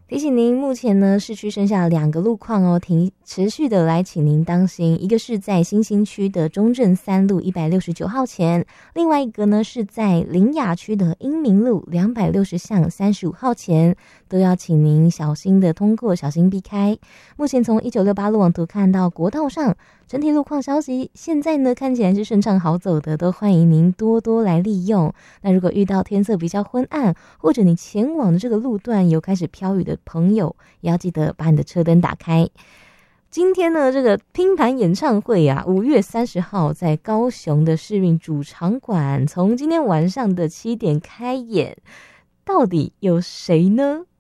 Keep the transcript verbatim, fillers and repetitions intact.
提醒您，目前呢市区剩下两个路况哦，停持续的来，请您当心。一个是在新兴区的中正三路一百六十九号前，另外一个呢是在苓雅区的英明路两百六十巷三十五号前，都要请您小心的通过，小心避开。目前从一九六八路网图看到国道上整体路况消息，现在呢看起来是顺畅好走的，都欢迎您多多来利用。那如果遇到天色比较昏暗，或者你前往的这个路段有开始飘雨的朋友，也要记得把你的车灯打开。今天呢，这个拼盘演唱会啊，五月三十号在高雄的世运主场馆，从今天晚上的七点开演，到底有谁呢？